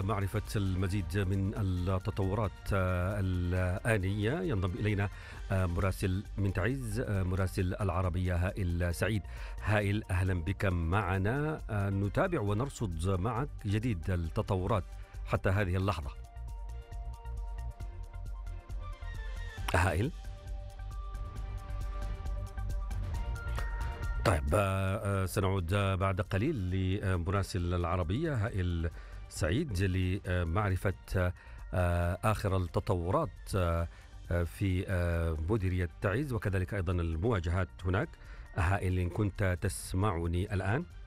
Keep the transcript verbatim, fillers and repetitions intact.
لمعرفة المزيد من التطورات الآنية ينضم إلينا مراسل من تعز، مراسل العربية هائل سعيد. هائل، أهلا بك معنا، نتابع ونرصد معك جديد التطورات حتى هذه اللحظة. هائل. طيب، سنعود بعد قليل لمراسل العربية هائل سعيد لمعرفة آخر التطورات في مديرية تعز وكذلك أيضا المواجهات هناك. هائل، إن كنت تسمعني الآن.